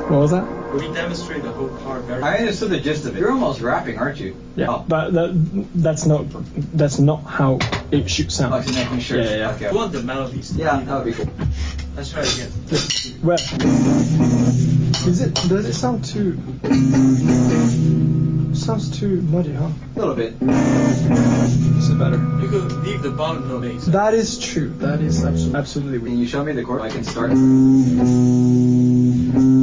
What was that? We demonstrate the whole part very. I understood the gist of it. You're almost rapping, aren't you? Yeah, Oh. but that's not how it should sound. Oh, so making sure. Yeah. Okay. You want the melodies? Yeah, that would be cool. Let's try it again. Well, does it sound too? Sounds too muddy, huh? A little bit. Is it better? You could leave the bottom note bass. That is true. That is absolutely Can weird. you show me the chord? I can start.